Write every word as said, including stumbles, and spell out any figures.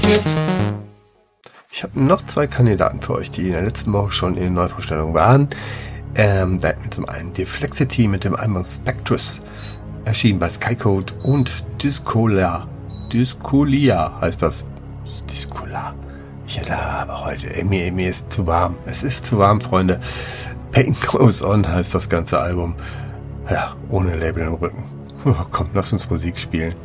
Ich habe noch zwei Kandidaten für euch, die in der letzten Woche schon in den Neuvorstellungen waren. Ähm, da hätten wir zum einen Deflexity mit dem Album Spectrus, erschienen bei Skycode, und Discola. Discolia heißt das. Discola. Ich habe heute, ey, mir, mir ist zu warm. Es ist zu warm, Freunde. Pain Goes On heißt das ganze Album. Ja, ohne Label im Rücken. Oh, komm, lass uns Musik spielen.